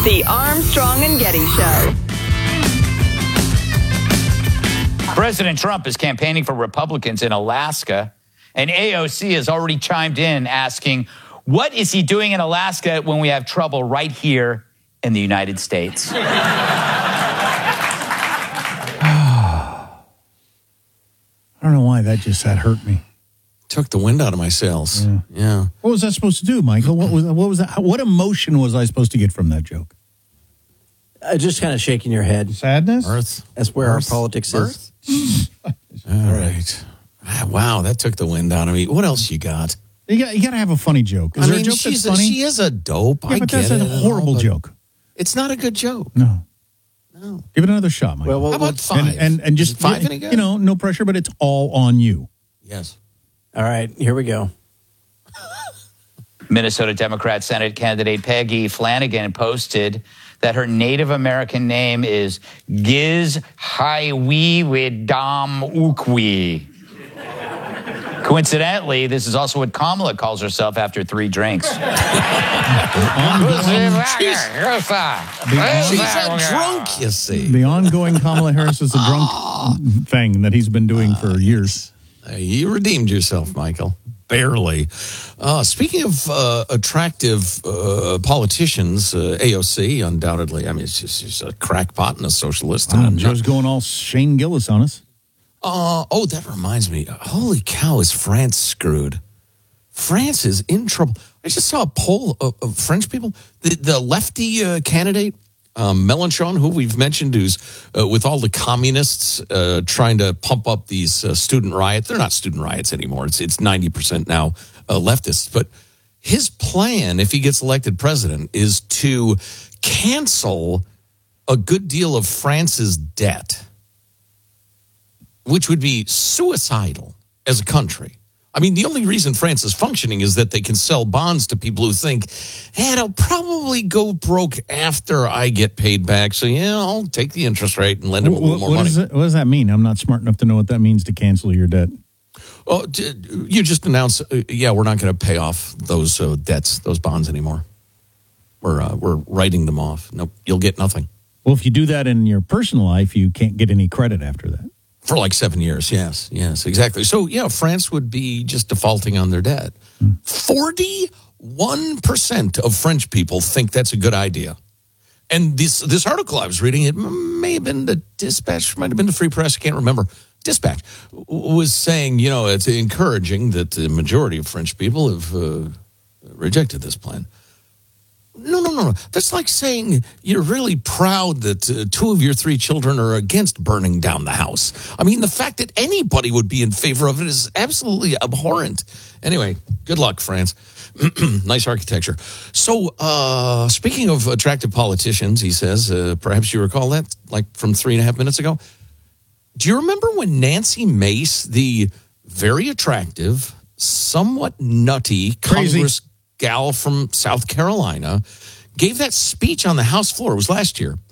The Armstrong and Getty Show. President Trump is campaigning for Republicans in Alaska, and AOC has already chimed in asking, what is he doing in Alaska when we have trouble right here in the United States? I don't know why that hurt me. Took the wind out of my sails. Yeah. What was that supposed to do, Michael? What was that? What emotion was I supposed to get from that joke? Just kind of shaking your head. Sadness? Earth. That's where our politics is. All right. Wow, that took the wind out of me. What else you got? You got to have a funny joke. Is there a joke that's funny? She is a dope. Yeah, but that's a horrible joke. It's not a good joke. No. Give it another shot, Michael. How about 5? And just, 5 any good? No pressure, but it's all on you. Yes. All right, here we go. Minnesota Democrat Senate candidate Peggy Flanagan posted that her Native American name is Giz Hiwiwidam Ukwi. Coincidentally, this is also what Kamala calls herself after 3 drinks. She's a drunk, you see. The ongoing Kamala Harris is a drunk thing that he's been doing for years. You redeemed yourself, Michael. Barely. Speaking of attractive politicians, AOC, undoubtedly. I mean, she's a crackpot and a socialist. Joe's going all Shane Gillis on us. That reminds me. Holy cow, is France screwed? France is in trouble. I just saw a poll of French people. The lefty candidate, Mélenchon, who we've mentioned, who's with all the communists trying to pump up these student riots. They're not student riots anymore. It's 90% now leftists. But his plan, if he gets elected president, is to cancel a good deal of France's debt, which would be suicidal as a country. I mean, the only reason France is functioning is that they can sell bonds to people who think, hey, it'll probably go broke after I get paid back. So, I'll take the interest rate and lend them a little more money. What does that mean? I'm not smart enough to know what that means to cancel your debt. Oh, you just announced, we're not going to pay off those debts, those bonds anymore. We're writing them off. Nope, you'll get nothing. Well, if you do that in your personal life, you can't get any credit after that. For like 7 years, yes, exactly. So, France would be just defaulting on their debt. 41% of French people think that's a good idea. And this article I was reading, it may have been the Dispatch, might have been the Free Press, I can't remember. Dispatch was saying, it's encouraging that the majority of French people have rejected this plan. No. That's like saying you're really proud that 2 of your 3 children are against burning down the house. I mean, the fact that anybody would be in favor of it is absolutely abhorrent. Anyway, good luck, France. Nice architecture. So, speaking of attractive politicians, he says, perhaps you recall that, like from 3.5 minutes ago. Do you remember when Nancy Mace, the very attractive, somewhat nutty Congress gal from South Carolina, gave that speech on the House floor? It was last year.